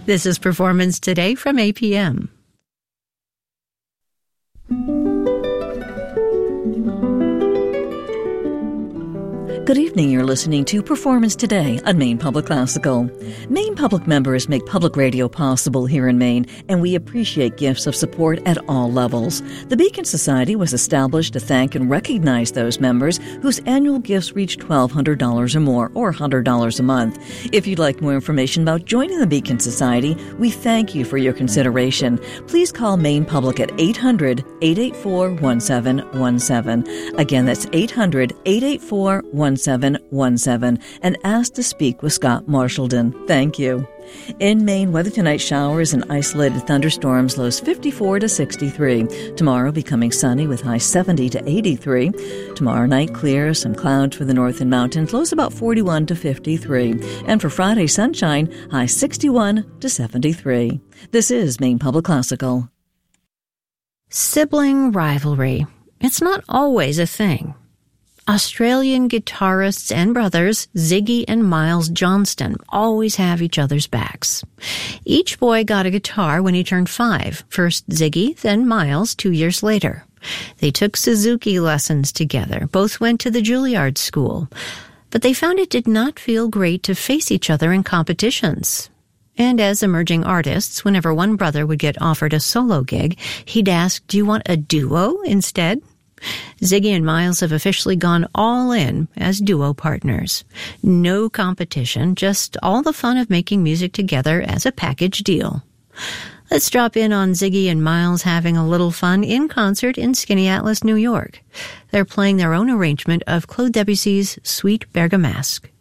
This is Performance Today from APM. Good evening. You're listening to Performance Today on Maine Public Classical. Maine Public members make public radio possible here in Maine, and we appreciate gifts of support at all levels. The Beacon Society was established to thank and recognize those members whose annual gifts reach $1,200 or more, or $100 a month. If you'd like more information about joining the Beacon Society, we thank you for your consideration. Please call Maine Public at 800-884-1717. Again, that's 800-884-1717. And ask to speak with Scott Marshallton. Thank you. In Maine, weather tonight, showers and isolated thunderstorms, lows 54 to 63. Tomorrow becoming sunny with highs 70 to 83. Tomorrow night, clear, some clouds for the north and mountains, lows about 41 to 53. And for Friday, sunshine, highs 61 to 73. This is Maine Public Classical. Sibling rivalry. It's not always a thing. Australian guitarists and brothers Ziggy and Miles Johnston always have each other's backs. Each boy got a guitar when he turned 5, first Ziggy, then Miles 2 years later. They took Suzuki lessons together, both went to the Juilliard School, but they found it did not feel great to face each other in competitions. And as emerging artists, whenever one brother would get offered a solo gig, he'd ask, "Do you want a duo instead?" Ziggy and Miles have officially gone all in as duo partners. No competition, just all the fun of making music together as a package deal. Let's drop in on Ziggy and Miles having a little fun in concert in Skaneateles, New York. They're playing their own arrangement of Claude Debussy's Suite Bergamasque.